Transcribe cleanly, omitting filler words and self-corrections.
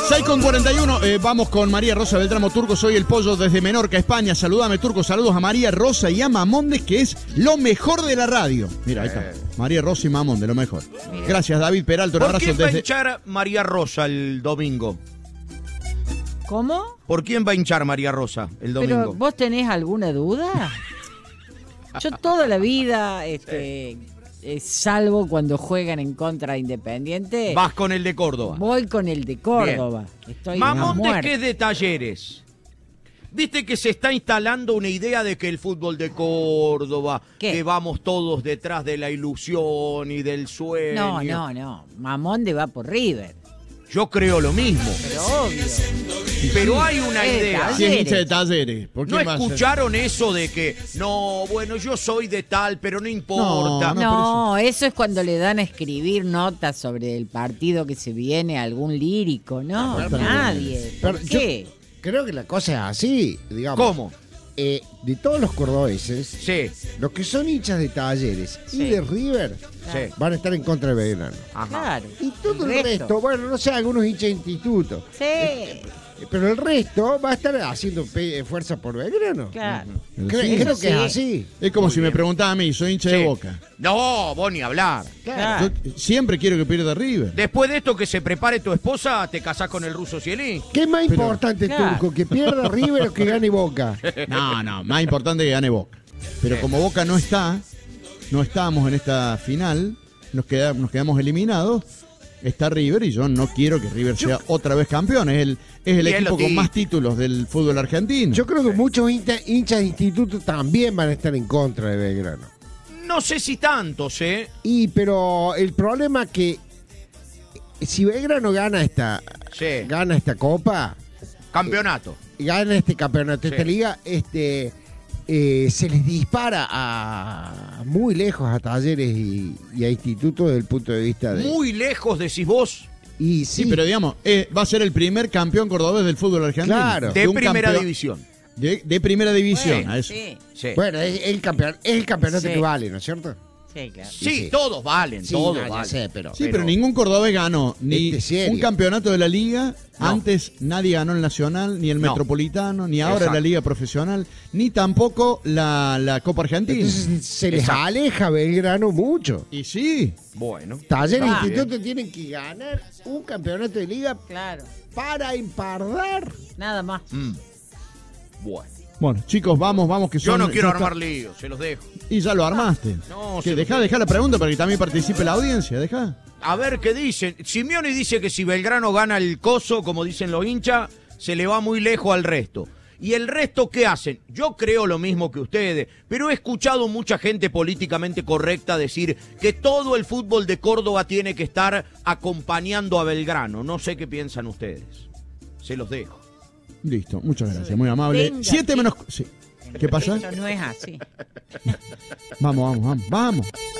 6:41, vamos con María Rosa Beltramo. Turco, soy el Pollo desde Menorca, España. Saludame, Turco. Saludos a María Rosa y a Mamonde, que es lo mejor de la radio. Mira, ahí está. María Rosa y Mamonde, lo mejor. Mira. Gracias, David Peralta. Un abrazo ¿Por quién va a hinchar María Rosa el domingo? ¿Cómo? ¿Por quién va a hinchar María Rosa el domingo? ¿Pero vos tenés alguna duda? Yo toda la vida, salvo cuando juegan en contra de Independiente. Vas con el de Córdoba. Voy con el de Córdoba. Estoy Mamonde, ¿qué es de Talleres? Viste que se está instalando una idea de que el fútbol de Córdoba, que vamos todos detrás de la ilusión y del sueño. No. Mamonde va por River. Yo creo lo mismo. Pero obvio. Pero hay una idea. Sí, es hincha de Talleres. ¿No escucharon eso de que, no, bueno, yo soy de tal, pero no importa? No, eso es cuando le dan a escribir notas sobre el partido que se viene a algún lírico, ¿no? Nadie. ¿Por qué? Creo que la cosa es así, digamos. ¿Cómo? De todos los cordobeses, los que son hinchas de Talleres y de River van a estar en contra de Belgrano. Claro. Y todo el resto, bueno, no sé, algunos hinchas de instituto. Sí. Pero el resto va a estar haciendo fuerza por Belgrano. Claro. Creo que es así. Es como si me preguntaba a mí, soy hincha de Boca. No, vos ni hablar. Claro. Yo siempre quiero que pierda River. Después de esto que se prepare tu esposa, te casás con el ruso Cielín. ¿Qué es más importante, Turco? ¿Que pierda River o que gane Boca? No, más importante que gane Boca. Pero como Boca no estábamos en esta final, nos quedamos eliminados. Está River y yo no quiero que River sea otra vez campeón. Es el equipo con más títulos del fútbol argentino. Yo creo que muchos hinchas de instituto también van a estar en contra de Belgrano. No sé si tantos, Pero el problema es que si Belgrano gana esta copa, campeonato, gana este campeonato, esta liga, se les dispara a muy lejos a Talleres y a Instituto desde el punto de vista de... Muy lejos, decís vos. Y sí, pero digamos, va a ser el primer campeón cordobés del fútbol argentino. Claro. De primera división. De primera división, a eso. Sí. Bueno, es el campeonato que vale, ¿no es cierto? Sí, claro. Sí, todos valen, todos valen. Sé, pero ningún cordobés ganó ni un campeonato de la liga. Antes nadie ganó el Nacional, ni el Metropolitano, ni ahora la Liga Profesional, ni tampoco la Copa Argentina. Entonces se les aleja Belgrano mucho. Y sí. Bueno. Talleres e Instituto tienen que ganar un campeonato de liga para empardar. Nada más. Bueno, chicos, vamos que yo no quiero armar líos, se los dejo. Y ya lo armaste. No, dejá la pregunta para que también participe la audiencia, dejá. A ver qué dicen. Simeone dice que si Belgrano gana el coso, como dicen los hinchas, se le va muy lejos al resto. ¿Y el resto qué hacen? Yo creo lo mismo que ustedes, pero he escuchado mucha gente políticamente correcta decir que todo el fútbol de Córdoba tiene que estar acompañando a Belgrano. No sé qué piensan ustedes. Se los dejo. Listo, muchas gracias, muy amable. 7 menos... Sí. ¿Qué pasa? Eso no es así. Vamos.